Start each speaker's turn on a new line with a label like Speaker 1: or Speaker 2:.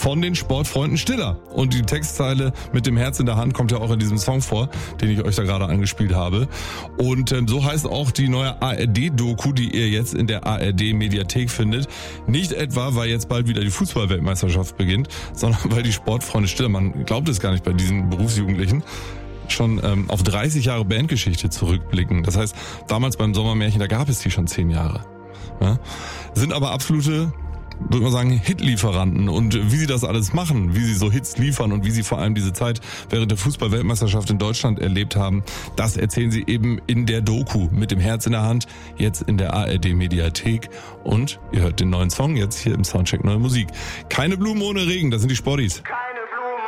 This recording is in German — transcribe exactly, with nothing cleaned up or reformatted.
Speaker 1: von den Sportfreunden Stiller. Und die Textzeile mit dem Herz in der Hand kommt ja auch in diesem Song vor, den ich euch da gerade angespielt habe. Und ähm, so heißt auch die neue A R D-Doku, die ihr jetzt in der A R D-Mediathek findet. Nicht etwa, weil jetzt bald wieder die Fußball-Weltmeisterschaft beginnt, sondern weil die Sportfreunde Stiller, man glaubt es gar nicht bei diesen Berufsjugendlichen, schon ähm, auf dreißig Jahre Bandgeschichte zurückblicken. Das heißt, damals beim Sommermärchen, da gab es die schon zehn Jahre. Ja? Sind aber absolute, würde man sagen, Hitlieferanten. Und wie sie das alles machen, wie sie so Hits liefern und wie sie vor allem diese Zeit während der Fußball-Weltmeisterschaft in Deutschland erlebt haben, das erzählen sie eben in der Doku mit dem Herz in der Hand, jetzt in der A R D-Mediathek. Und ihr hört den neuen Song jetzt hier im Soundcheck Neue Musik. Keine Blumen ohne Regen, das sind die Sportis.
Speaker 2: Keine